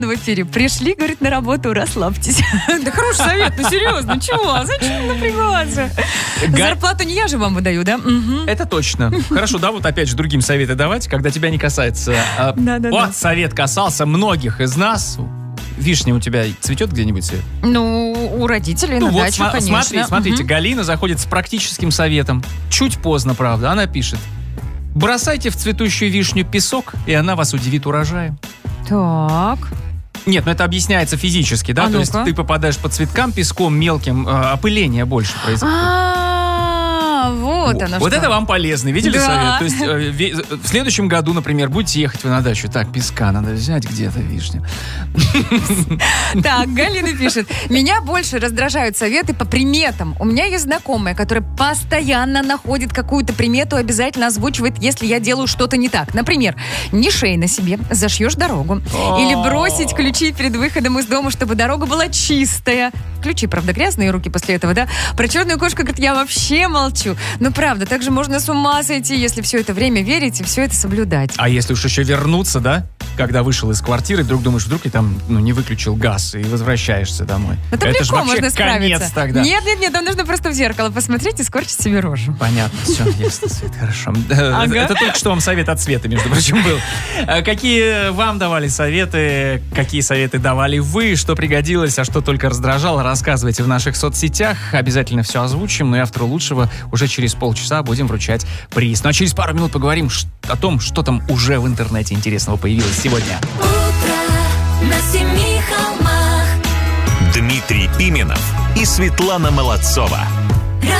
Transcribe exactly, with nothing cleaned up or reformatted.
в эфире. Пришли, говорит, на работу, расслабьтесь. Да хороший совет, ну серьезно, чего? Зачем напрягаться? Зарплату не я же вам выдаю, да? Это точно. Хорошо, да, вот опять же другим советы давать, когда тебя не касается. Вот совет касался многих из нас. Вишня у тебя цветет где-нибудь, Свет? Ну, у родителей ну, на вот, даче, см- конечно. Смотри, смотрите, угу. Галина заходит с практическим советом. Чуть поздно, правда. Она пишет: бросайте в цветущую вишню песок, и она вас удивит урожаем. Так. Нет, ну это объясняется физически, да? А То ну-ка. есть ты попадаешь по цветкам песком мелким, э, опыление больше происходит. А, вот оно Вот что. это вам полезный, видели Да. совет? То есть э, ве- в следующем году, например, будете ехать вы на дачу. Так, песка надо взять где-то, вишню. Так, Галина пишет: меня больше раздражают советы по приметам. У меня есть знакомая, которая постоянно находит какую-то примету, обязательно озвучивает, если я делаю что-то не так. Например, не шей на себе, зашьешь дорогу. Или бросить ключи перед выходом из дома, чтобы дорога была чистая. Ключи, правда, грязные, руки после этого, да? Про черную кошку, говорит, я вообще молчу. Но правда, так же можно с ума сойти, если все это время верить и все это соблюдать. А если уж еще вернуться, да? Когда вышел из квартиры, вдруг думаешь, вдруг я там ну, не выключил газ, и возвращаешься домой. Это, это легко, же вообще можно справиться. конец тогда. Нет, нет, нет, там нужно просто в зеркало посмотреть и скорчить себе рожу. Понятно, все, ясно, Свет, хорошо. Ага. Это, это только что вам совет от Светы, между прочим, был. Какие вам давали советы, какие советы давали вы, что пригодилось, а что только раздражало, рассказывайте в наших соцсетях. Обязательно все озвучим, но и автору лучшего уже через полчаса будем вручать приз. Ну а через пару минут поговорим о том, что там уже в интернете интересного появилось сегодня. Утро на семи холмах. Дмитрий Пименов и Светлана Молодцова.